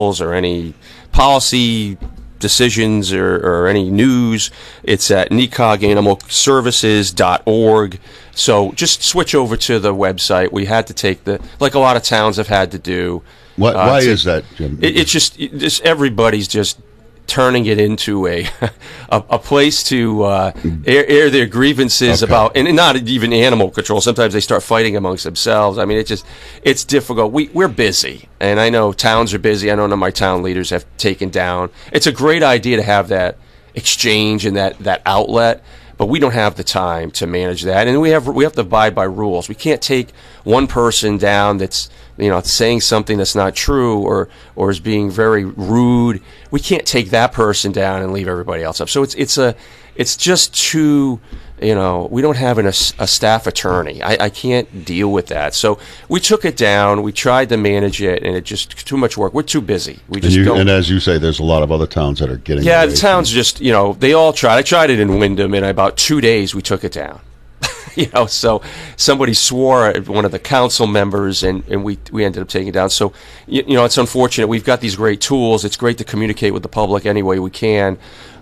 or any policy decisions or any news, it's at NECOGAnimalservices.org. So just switch over to the website. We had to take like a lot of towns have had to do. Why is that, Jim? It's just everybody's just turning it into a place to air their grievances about, and not even animal control. Sometimes they start fighting amongst themselves. I mean, it's difficult. We're busy, and I know towns are busy. I know none of my town leaders have taken down. It's a great idea to have that exchange and that outlet, but we don't have the time to manage that, and we have to abide by rules. We can't take one person down that's saying something that's not true or is being very rude. We can't take that person down and leave everybody else up. So it's just too, we don't have a staff attorney. I can't deal with that. So we took it down. We tried to manage it, and it just too much work. We're too busy. We just don't. And as you say, there's a lot of other towns that are getting. Yeah, the towns just, they all tried. I tried it in Windham, and in about 2 days we took it down. So somebody swore at one of the council members, and we ended up taking it down. So, it's unfortunate. We've got these great tools. It's great to communicate with the public any way we can,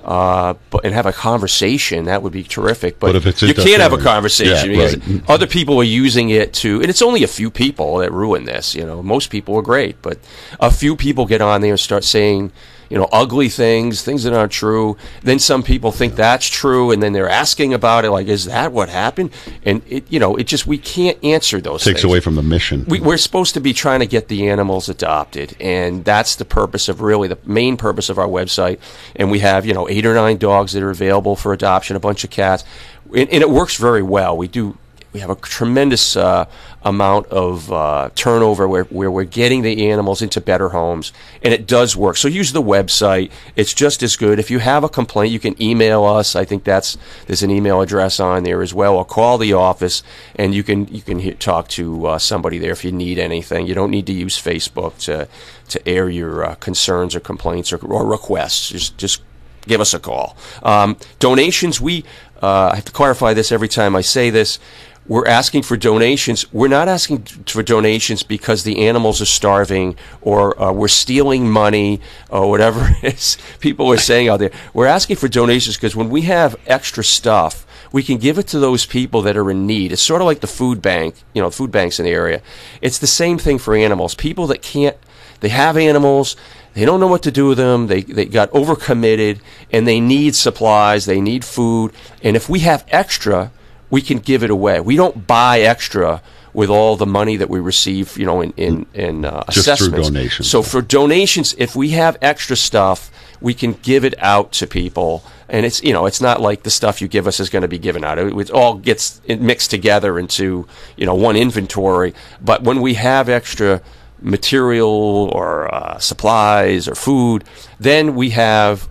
and have a conversation. That would be terrific. But if you can't have a conversation because right. Other people are using it to, and it's only a few people that ruin this. Most people are great, but a few people get on there and start saying, ugly things that aren't true. Then some people think that's true, and then they're asking about it, like, is that what happened? And we can't answer those things. Takes away from the mission. We're supposed to be trying to get the animals adopted, and that's the purpose of the main purpose of our website. And we have, 8 or 9 dogs that are available for adoption, a bunch of cats, and it works very well. We have a tremendous amount of turnover where we're getting the animals into better homes, and it does work. So use the website. It's just as good. If you have a complaint, you can email us. I think there's an email address on there as well, or call the office, and you can talk to somebody there if you need anything. You don't need to use Facebook to air your concerns or complaints or requests. Just give us a call. Donations, I have to clarify this every time I say this. We're asking for donations. We're not asking for donations because the animals are starving or we're stealing money or whatever it is people are saying out there. We're asking for donations because when we have extra stuff, we can give it to those people that are in need. It's sort of like the food bank, food banks in the area. It's the same thing for animals. People that they have animals, they don't know what to do with them, they got overcommitted, and they need supplies, they need food, and if we have extra, we can give it away. We don't buy extra with all the money that we receive, in assessments. Just through donations. So for donations, if we have extra stuff, we can give it out to people. And it's not like the stuff you give us is going to be given out. It all gets mixed together into, one inventory. But when we have extra material or supplies or food, then we have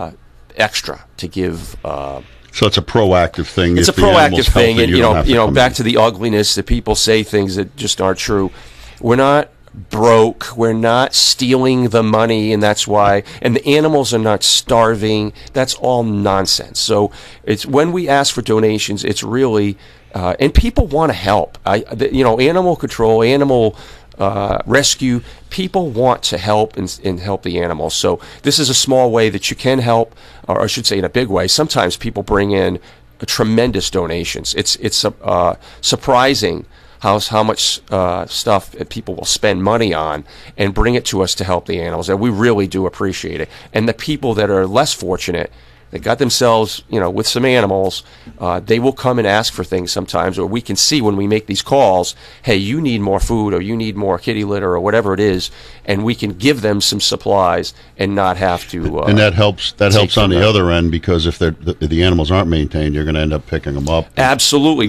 extra to give. So it's a proactive thing. It's a proactive thing, and back to the ugliness that people say things that just aren't true. We're not broke. We're not stealing the money, and that's why. And the animals are not starving. That's all nonsense. So it's when we ask for donations, it's really, and people want to help. Animal control, animal rescue, people want to help and help the animals. So this is a small way that you can help, or I should say in a big way. Sometimes people bring in tremendous donations. It's surprising how much stuff people will spend money on and bring it to us to help the animals. And we really do appreciate it. And the people that are less fortunate, they got themselves, with some animals, they will come and ask for things sometimes, or we can see when we make these calls, hey, you need more food, or you need more kitty litter, or whatever it is, and we can give them some supplies and not have to. And that helps on the other end, because if the animals aren't maintained, you're going to end up picking them up. Absolutely,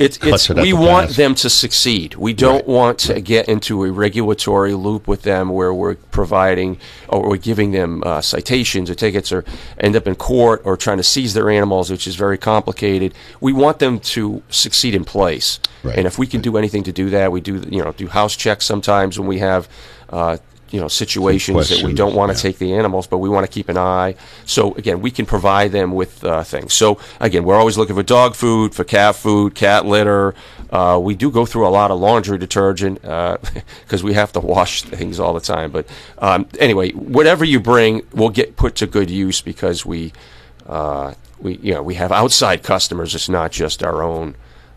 we want them to succeed. We don't want to get into a regulatory loop with them where we're providing or we're giving them citations or tickets or end up in court or trying to seize their animals, which is very complicated. We want them to succeed in place, and if we can do anything to do that, we do. Do house checks sometimes when we have situations that we don't want to take the animals, but we want to keep an eye. So again, we can provide them with things. So again, we're always looking for dog food, for cat litter, We do go through a lot of laundry detergent because we have to wash things all the time. But anyway, whatever you bring will get put to good use because we have outside customers. It's not just our own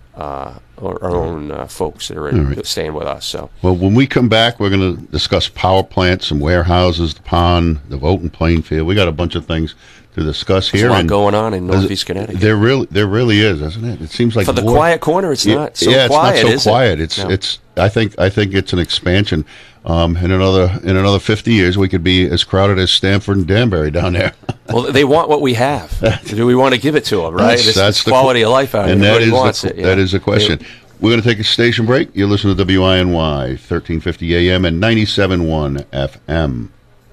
folks that are staying with us. So, well, when we come back, we're going to discuss power plants, some warehouses, the pond, the vote in Plainfield. We got a bunch of things to discuss here. There's a lot going on in Northeast Connecticut. There really is, isn't it? It seems like for the quiet corner, it's not so quiet. It's not so quiet. It's I think it's an expansion. In another 50 years, we could be as crowded as Stamford and Danbury down there. Well, they want what we have. Do we want to give it to them? Right? That's the quality of life out here. Everybody wants it. That is the question. We're going to take a station break. You're listening to WINY 1350 AM and 97.1 FM.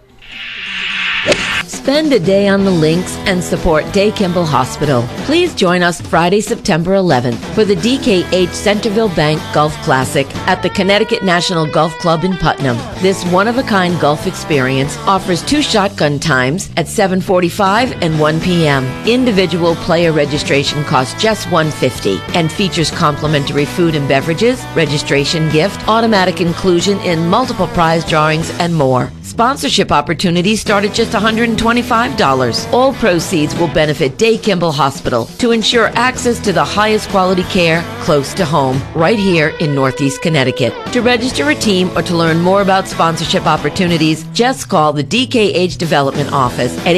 Spend a day on the links and support Day Kimball Hospital. Please join us Friday, September 11th for the DKH Centerville Bank Golf Classic at the Connecticut National Golf Club in Putnam. This one-of-a-kind golf experience offers 2 shotgun times at 7:45 and 1 p.m. Individual player registration costs just $150 and features complimentary food and beverages, registration gift, automatic inclusion in multiple prize drawings, and more. Sponsorship opportunities start at just $125. All proceeds will benefit Day Kimball Hospital to ensure access to the highest quality care close to home, right here in Northeast Connecticut. To register a team or to learn more about sponsorship opportunities, just call the DKH Development Office at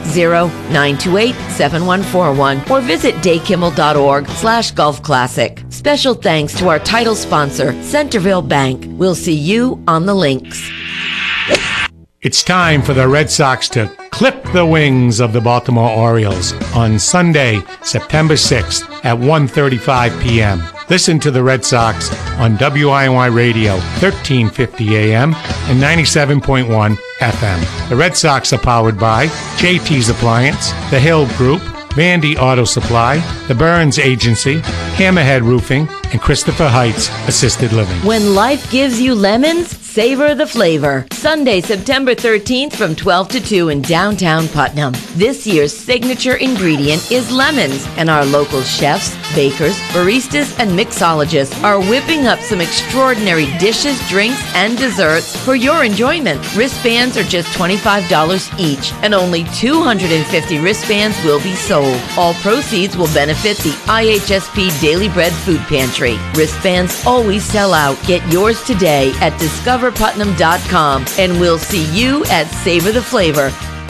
860-928-7141 or visit daykimball.org/golf classic. Special thanks to our title sponsor, Centerville Bank. We'll see you on the links. It's time for the Red Sox to clip the wings of the Baltimore Orioles on Sunday, September 6th at 1:35 p.m. Listen to the Red Sox on WINY Radio, 1350 AM and 97.1 FM. The Red Sox are powered by JT's Appliance, The Hill Group, Vandy Auto Supply, The Burns Agency, Hammerhead Roofing, and Christopher Heights Assisted Living. When life gives you lemons, savor the flavor. Sunday, September 13th from 12 to 2 in downtown Putnam. This year's signature ingredient is lemons, and our local chefs, bakers, baristas, and mixologists are whipping up some extraordinary dishes, drinks, and desserts for your enjoyment. Wristbands are just $25 each, and only 250 wristbands will be sold. All proceeds will benefit the IHSP Daily Bread Food Pantry. Wristbands always sell out. Get yours today at discoverputnam.com, and we'll see you at Savor the Flavor.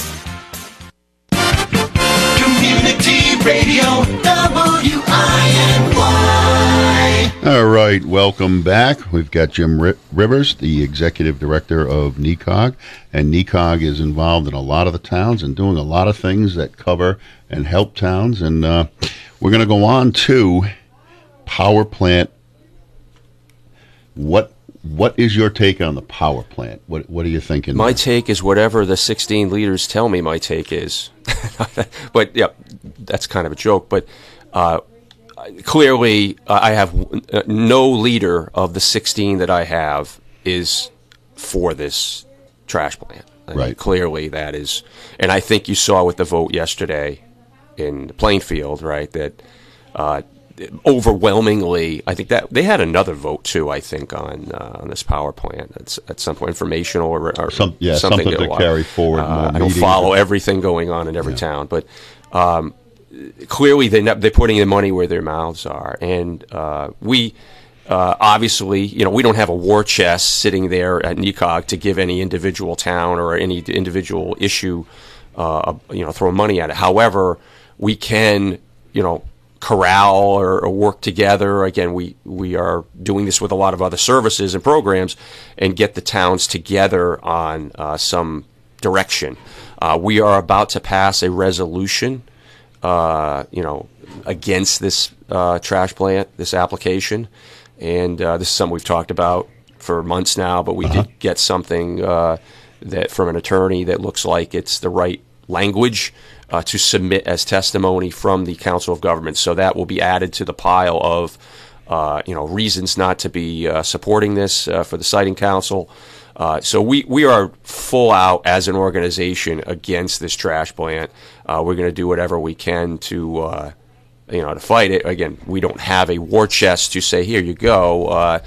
Community Radio, WINY. All right, welcome back. We've got Jim Rivers, the Executive Director of NECOG, and NECOG is involved in a lot of the towns and doing a lot of things that cover and help towns, and we're going to go on to power plant. What is your take on the power plant? What are you thinking? My take is whatever the 16 leaders tell me my take is. But, yeah, that's kind of a joke. But clearly I have no leader of the 16 that I have is for this trash plant. Right. Clearly that is. And I think you saw with the vote yesterday in Plainfield, right, that overwhelmingly, I think that they had another vote too. I think on this power plant at some point, informational or something to carry forward. I don't follow everything going on in every town, but clearly they're putting the money where their mouths are, and we obviously, we don't have a war chest sitting there at NECOG to give any individual town or any individual issue, throw money at it. However, we can, corral or work together. Again, we are doing this with a lot of other services and programs and get the towns together on some direction. We are about to pass a resolution, against this trash plant, this application. And this is something we've talked about for months now, but we did get something that from an attorney that looks like it's the right language to submit as testimony from the Council of Governments. So that will be added to the pile of reasons not to be supporting this for the Siting Council. So we are full out as an organization against this trash plant. We're going to do whatever we can to to fight it. Again, we don't have a war chest to say, here you go.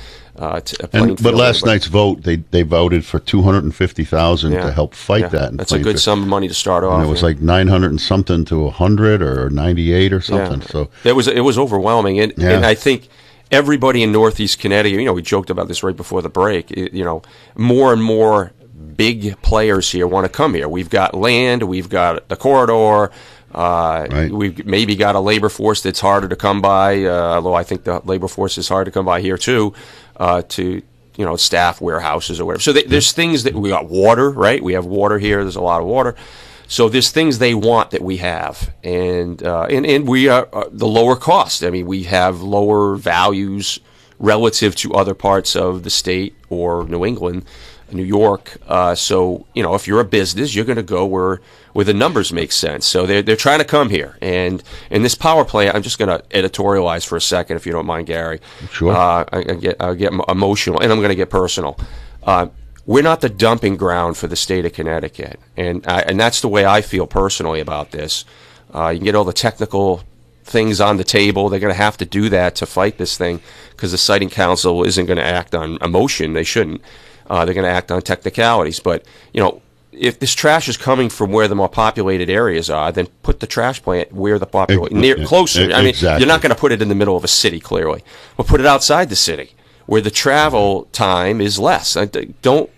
But last night's vote, they voted for $250,000 to help fight that. That's a good sum of money to start off. And it was like 900 and something to 100 or 98 or something. So it was overwhelming, and I think everybody in Northeast Connecticut. We joked about this right before the break. More and more big players here want to come here. We've got land, we've got the corridor. Right. We've maybe got a labor force that's harder to come by, although I think the labor force is hard to come by here too, to staff warehouses or whatever. So there's things that we got water, right? We have water here. There's a lot of water. So there's things they want that we have, and we are the lower cost. I mean, we have lower values relative to other parts of the state or New England, New York. So if you're a business, you're going to go where the numbers make sense. So they're trying to come here, and in this power plant, I'm just going to editorialize for a second, if you don't mind, Gary. Sure. I'll get emotional, and I'm going to get personal. We're not the dumping ground for the state of Connecticut, and that's the way I feel personally about this. You can get all the technical things on the table. They're going to have to do that to fight this thing, because the Siting Council isn't going to act on emotion. They shouldn't. They're going to act on technicalities. But, if this trash is coming from where the more populated areas are, then put the trash plant where the closer. I mean, you're not going to put it in the middle of a city, clearly. But put it outside the city, where the travel time is less. Don't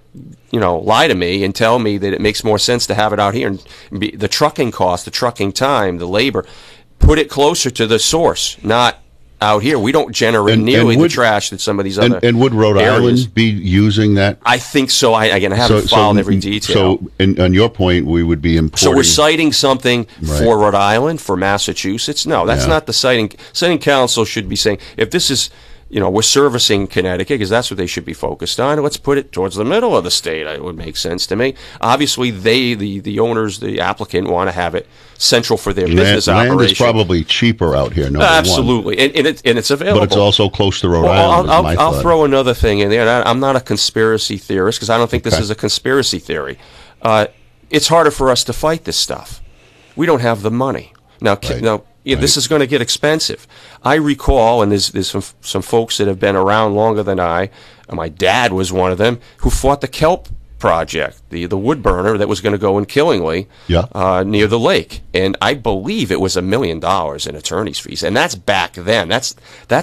lie to me and tell me that it makes more sense to have it out here. And the trucking cost, the trucking time, the labor, put it closer to the source, not out here. We don't generate nearly the trash that some of these other and would Rhode areas. Island be using that? I think so. I haven't followed every detail. So, on your point, we would be importing. So we're citing something for Rhode Island, for Massachusetts? No, that's not the citing. Citing Council should be saying, if this is, we're servicing Connecticut, because that's what they should be focused on. Let's put it towards the middle of the state. It would make sense to me. Obviously, the owners, the applicant, want to have it central for their business operation. Land is probably cheaper out here, absolutely. One. And it's available. But it's also close to Rhode Island. I'll throw another thing in there. And I'm not a conspiracy theorist, because I don't think this is a conspiracy theory. It's harder for us to fight this stuff. We don't have the money. Now, this is going to get expensive. I recall, and there's some folks that have been around longer than I. My dad was one of them, who fought the kelp project, the wood burner that was going to go in Killingly, near the lake, and I believe it was $1 million in attorney's fees, and that's back then. That's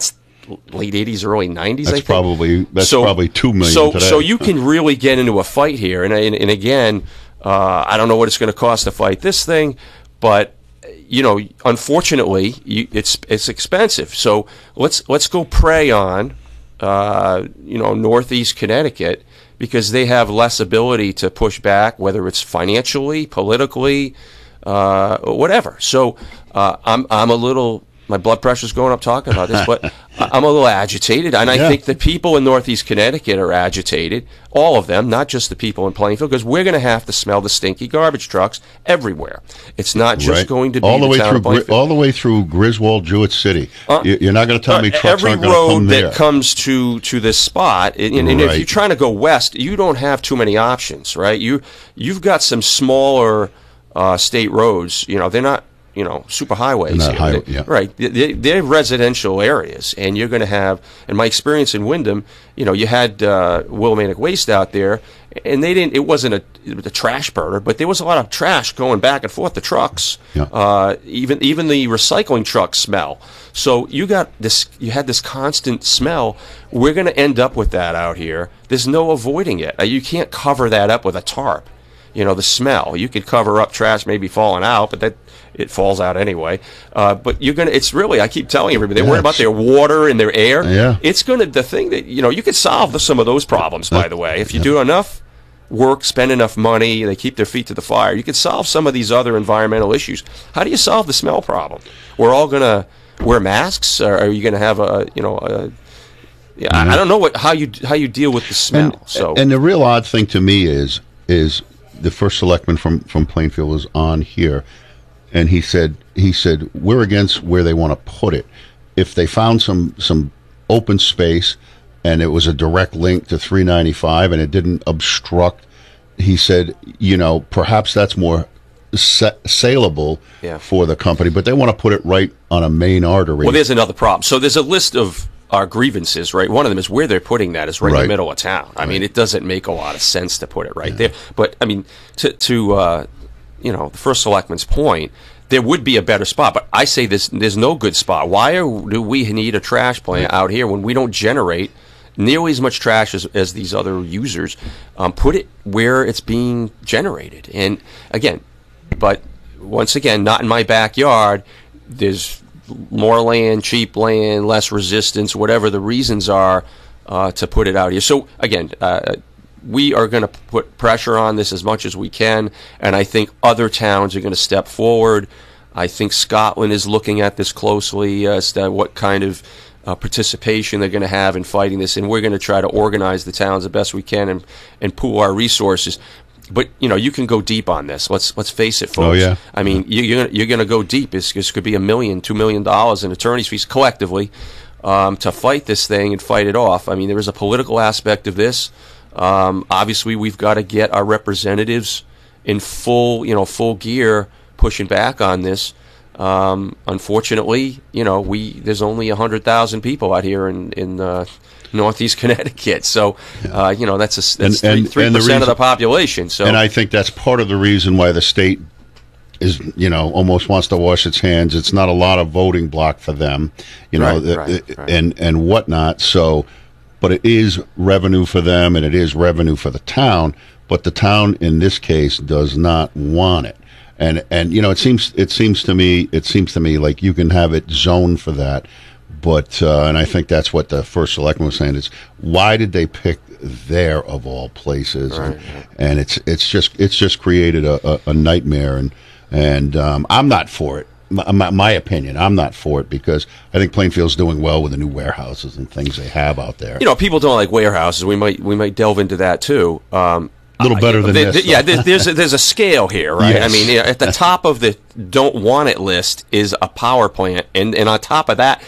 late 80s, early 90s. That's probably $2 million today. So you can really get into a fight here, and again, I don't know what it's going to cost to fight this thing, but unfortunately, it's expensive. So let's go prey on Northeast Connecticut, because they have less ability to push back, whether it's financially, politically, whatever. So I'm a little. My blood pressure's going up talking about this, but I'm a little agitated, and I think the people in Northeast Connecticut are agitated, all of them, not just the people in Plainfield, because we're going to have to smell the stinky garbage trucks everywhere. It's not just going to be all the way town of Plainfield. All the way through Griswold, Jewett City. You're not going to tell me trucks aren't going to come there. Every road that comes to this spot, and if you're trying to go west, you don't have too many options, right? You've got some smaller state roads. They're not super highways. Right. They're residential areas, and you're going to have, in my experience in Wyndham, you had Willimantic Waste out there, and it wasn't a trash burner, but there was a lot of trash going back and forth, the trucks. Even the recycling trucks smell. So you had this constant smell. We're going to end up with that out here. There's no avoiding it. You can't cover that up with a tarp. The smell. You could cover up trash maybe falling out, but it falls out anyway. But it's really, I keep telling everybody, they're worried about their water and their air. Yeah. It's the thing that, you could solve some of those problems, by the way. If you do enough work, spend enough money, they keep their feet to the fire, you could solve some of these other environmental issues. How do you solve the smell problem? We're all going to wear masks? Or are you going to have I don't know how you deal with the smell. And the real odd thing to me is the first selectman from Plainfield was on here, and he said we're against where they want to put it. If they found some open space and it was a direct link to 395 and it didn't obstruct, he said, perhaps that's more saleable Yeah. for the company, but they want to put it right on a main artery. Well, there's another problem. So there's a list of our grievances, right? One of them is where they're putting that is right in Right. the middle of town. I mean, it doesn't make a lot of sense to put it right there. But I mean, to you know, the first selectman's point, there would be a better spot. But I say there's no good spot. Why do we need a trash plant out here when we don't generate nearly as much trash as these other users? Put it where it's being generated. And again, but once again, not in my backyard. There's more land, cheap land, less resistance, whatever the reasons are to put it out here. So again, we are going to put pressure on this as much as we can, and I think other towns are going to step forward. I think Scotland is looking at this closely as to what kind of participation they're going to have in fighting this, and we're going to try to organize the towns the best we can and pool our resources. But you know, you can go deep on this. Let's face it, folks. Oh, yeah. I mean, you're going to go deep. This could be $1 million, $2 million in attorney's fees collectively to fight this thing and fight it off. I mean, there is a political aspect of this. Obviously, we've got to get our representatives in full gear pushing back on this. Unfortunately, you know, there's only 100,000 people out here in Northeast Connecticut, so you know, that's 3% of the population. So, and I think that's part of the reason why the state is, you know, almost wants to wash its hands. It's not a lot of voting block for them, you know, right. and whatnot. So, but it is revenue for them, and it is revenue for the town. But the town, in this case, does not want it. And you know, it seems to me like you can have it zoned for that. But and I think that's what the first selectman was saying, is why did they pick there of all places? Right. And it's just created a nightmare, and I'm not for it. My opinion, I'm not for it, because I think Plainfield's doing well with the new warehouses and things they have out there. You know, people don't like warehouses. We might delve into that too. A little better than this. Yeah, there's a scale here, right? Yes. I mean, at the top of the don't want it list is a power plant, and on top of that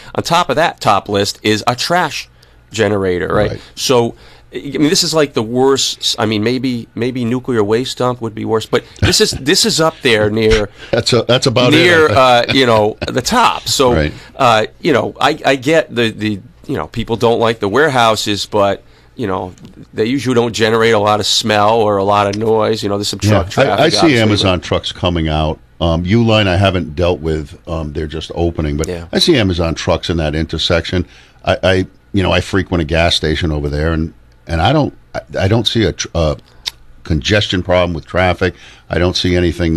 top list is a trash generator, right? So, I mean, this is like the worst. I mean, maybe nuclear waste dump would be worse, but this is up there near. That's about near it. You know, the top. So, Right. you know, I get the you know, people don't like the warehouses, but you know, they usually don't generate a lot of smell or a lot of noise. You know, there's some truck traffic. I see Amazon trucks coming out. Uline I haven't dealt with. They're just opening, but Yeah. I see Amazon trucks in that intersection. I frequent a gas station over there, and I don't see a congestion problem with traffic. I don't see anything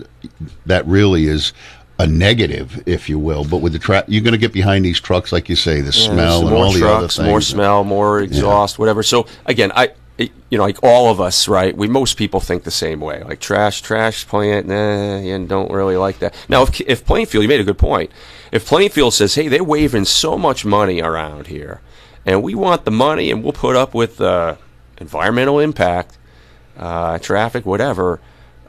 that really is a negative, if you will. But with the you're going to get behind these trucks, like you say, the smell and all the other things. More smell, more exhaust, whatever. So again, like all of us, right? Most people think the same way. Like trash plant, and don't really like that. Now, if Plainfield, you made a good point. If Plainfield says, hey, they're waving so much money around here, and we want the money, and we'll put up with environmental impact, traffic, whatever.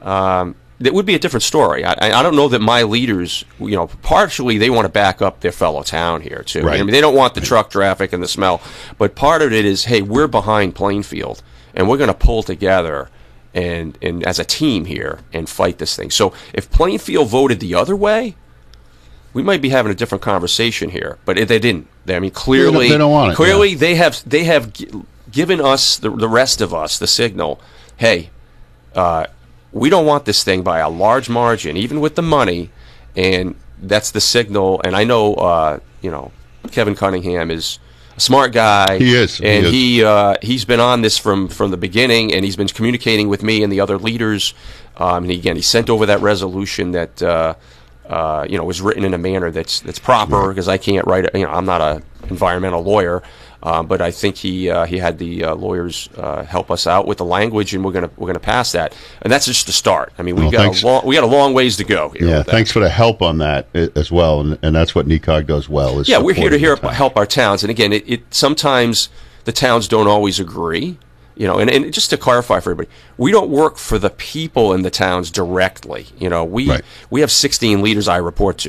It would be a different story. I don't know that my leaders, you know, partially they want to back up their fellow town here too. Right. I mean, they don't want the truck traffic and the smell, but part of it is, hey, we're behind Plainfield, and we're going to pull together and as a team here and fight this thing. So if Plainfield voted the other way, we might be having a different conversation here. But they didn't. I mean, clearly they don't want it. Clearly, Yeah. they have given us the rest of us the signal. Hey. We don't want this thing by a large margin, even with the money, and that's the signal. And I know, you know, Kevin Cunningham is a smart guy. He is, and he's been on this from the beginning, and he's been communicating with me and the other leaders. And again, he sent over that resolution that you know, was written in a manner that's proper, because I can't write it. You know, I'm not an environmental lawyer. But I think he had the lawyers help us out with the language, and we're gonna pass that, and that's just the start. I mean, we got a long ways to go here. Yeah, thanks for the help on that as well, and that's what NECOG does well. Yeah, we're here to help our towns, and again, it sometimes the towns don't always agree. You know, and just to clarify for everybody, we don't work for the people in the towns directly. You know, we have 16 leaders I report to.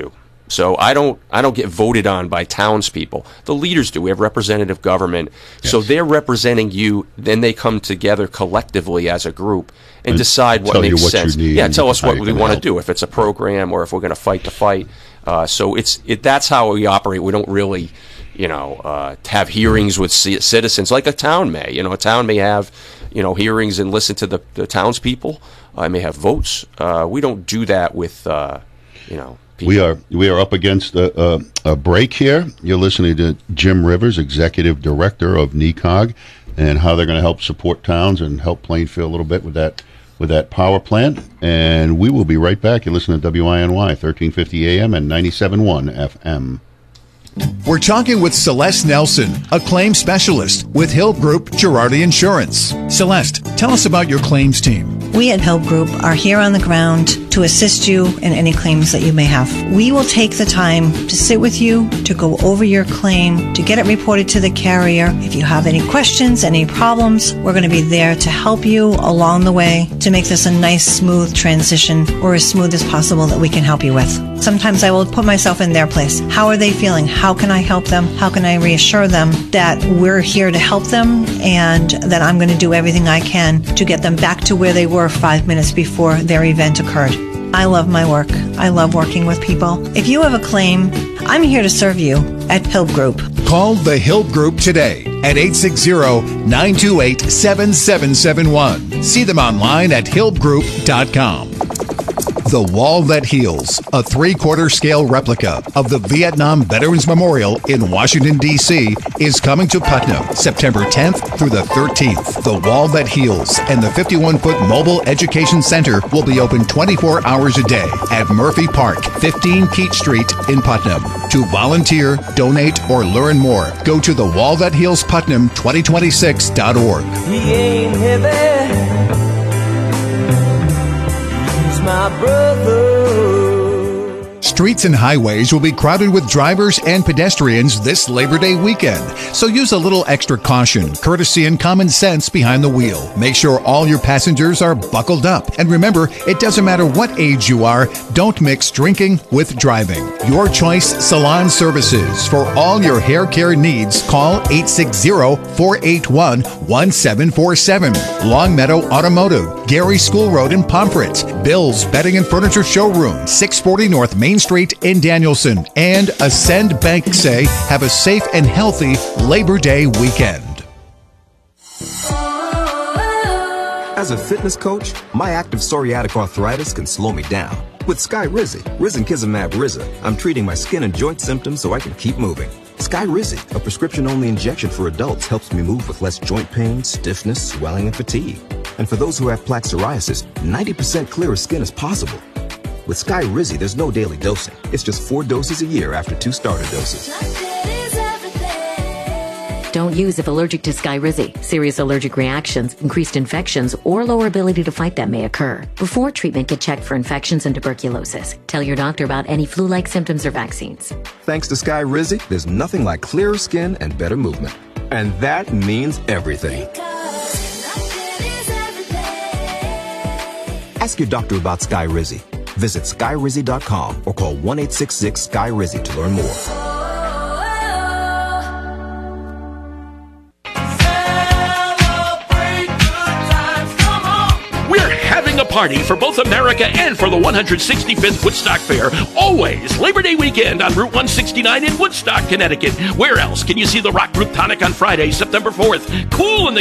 So I don't get voted on by townspeople. The leaders do. We have representative government. Yes. So they're representing you. Then they come together collectively as a group and decide what makes sense. Tell us what we want to do, if it's a program or if we're going to fight the fight. So that's how we operate. We don't really, have hearings with citizens like a town may. A town may have, hearings and listen to the townspeople. May have votes. We don't do that with, people. We are up against a break here. You're listening to Jim Rivers, Executive Director of NECOG, and how they're going to help support towns and help Plainfield a little bit with that power plant. And we will be right back. You're listening to WINY, 1350 AM and 97.1 FM. We're talking with Celeste Nelson, a claims specialist with Hill Group Girardi Insurance. Celeste, tell us about your claims team. We at Hill Group are here on the ground to assist you in any claims that you may have. We will take the time to sit with you, to go over your claim, to get it reported to the carrier. If you have any questions, any problems, we're going to be there to help you along the way to make this a nice, smooth transition, or as smooth as possible that we can help you with. Sometimes I will put myself in their place. How are they feeling? How can I help them? How can I reassure them that we're here to help them and that I'm going to do everything I can to get them back to where they were 5 minutes before their event occurred? I love my work. I love working with people. If you have a claim, I'm here to serve you at Hill Group. Call the Hill Group today at 860-928-7771. See them online at hillgroup.com. The Wall That Heals, a 3/4 scale replica of the Vietnam Veterans Memorial in Washington, D.C., is coming to Putnam September 10th through the 13th. The Wall That Heals and the 51-foot Mobile Education Center will be open 24 hours a day at Murphy Park, 15 Keach Street in Putnam. To volunteer, donate, or learn more, go to thewallthathealsputnam2026.org. He ain't heavy. My brother. Streets and highways will be crowded with drivers and pedestrians this Labor Day weekend, so use a little extra caution, courtesy, and common sense behind the wheel. Make sure all your passengers are buckled up. And remember, it doesn't matter what age you are, don't mix drinking with driving. Your Choice Salon Services. For all your hair care needs, call 860-481-1747. Longmeadow Automotive, Gary School Road in Pomfret. Bill's Bedding and Furniture Showroom, 640 North Main Street in Danielson. And Ascend Bank say, have a safe and healthy Labor Day weekend. As a fitness coach, my active psoriatic arthritis can slow me down. With Skyrizi, Risankizumab Riza, I'm treating my skin and joint symptoms so I can keep moving. Skyrizi, a prescription-only injection for adults, helps me move with less joint pain, stiffness, swelling, and fatigue. And for those who have plaque psoriasis, 90% clearer skin is possible. With Skyrizi, there's no daily dosing. It's just 4 doses a year after 2 starter doses. Don't use if allergic to Skyrizi. Serious allergic reactions, increased infections, or lower ability to fight them may occur. Before treatment, get checked for infections and tuberculosis. Tell your doctor about any flu-like symptoms or vaccines. Thanks to Skyrizi, there's nothing like clearer skin and better movement. And that means everything. Ask your doctor about Skyrizi. Visit Skyrizi.com or call 1-866-SKY-RIZZI to learn more. A party for both America and for the 165th Woodstock Fair. Always Labor Day weekend on Route 169 in Woodstock, Connecticut. Where else can you see the Rock Group Tonic on Friday, September 4th? Cool in the